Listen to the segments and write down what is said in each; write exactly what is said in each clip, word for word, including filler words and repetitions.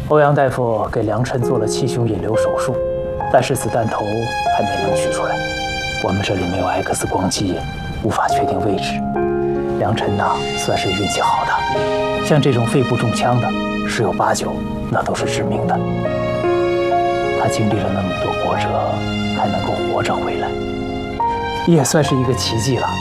欧阳大夫给梁晨做了气胸引流手术，但是子弹头还没能取出来。我们这里没有 X 光机，无法确定位置。梁晨呐，算是运气好的。像这种肺部中枪的，十有八九那都是致命的。他经历了那么多波折，还能够活着回来，也算是一个奇迹了。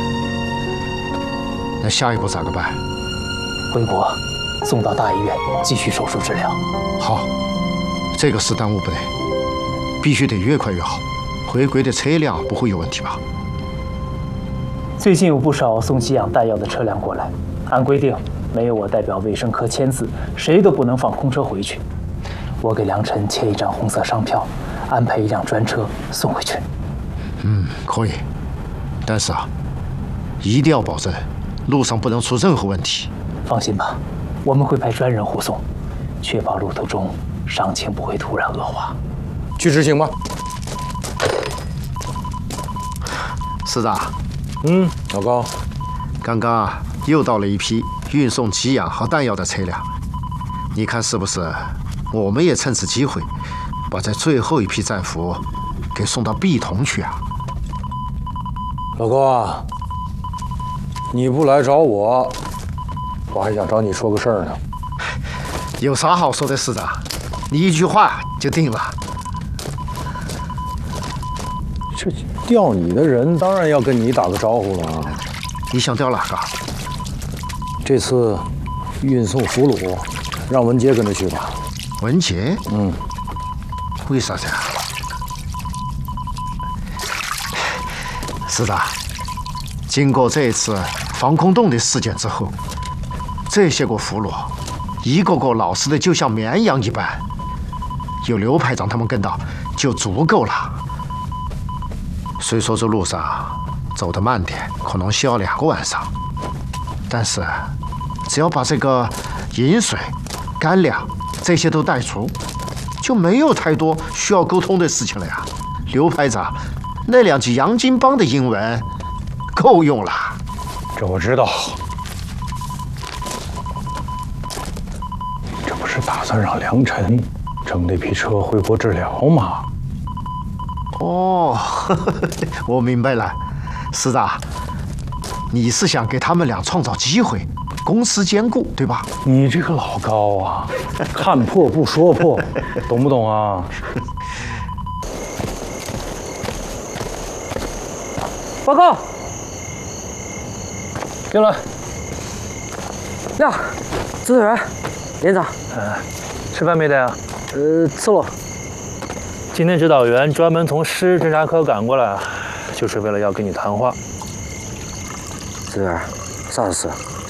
那下一步咋个办？ 回国，送到大医院继续手术治疗。 好，这个事耽误不得，必须得越快越好。回国的车辆不会有问题吧？ 最近有不少送给养弹药的车辆过来，按规定，没有我代表卫生科签字，谁都不能放空车回去。我给梁晨签一张红色商票，安排一辆专车送回去。 嗯，可以，但是啊，一定要保证路上不能出任何问题。 放心吧，我们会派专人护送，确保路途中伤情不会突然恶化。 去执行吧。 师长， 嗯，老高， 刚刚啊又到了一批运送给养和弹药的车辆，你看是不是？我们也趁此机会，把这最后一批战俘给送到碧桐去啊！ 老高啊，你不来找我，我还想找你说个事儿呢。 有啥好说的，师长？你一句话就定了。 这调你的人当然要跟你打个招呼了啊！ 你想调哪个？ 这次运送俘虏，让文杰跟着去吧。 文杰？ 嗯。 为啥子呀？师长，经过这一次防空洞的事件之后，这些个俘虏一个个老实的就像绵羊一般，有刘排长他们跟到就足够了。虽说这路上走得慢点，可能需要两个晚上，但是只要把这个饮水、干粮这些都带足，就没有太多需要沟通的事情了呀。刘排长那两句洋泾浜的英文够用了。 这我知道。这不是打算让梁晨乘那批车回国治疗吗？ 哦，呵呵，我明白了，师长，你是想给他们俩创造机会，公私兼顾，对吧？ 你这个老高啊，看破不说破，懂不懂啊？ 报告，进来。呀，指导员，连长， 呃，吃饭没得啊？ 呃，吃了。 今天指导员专门从师侦察科赶过来，就是为了要跟你谈话。 指导员，啥事？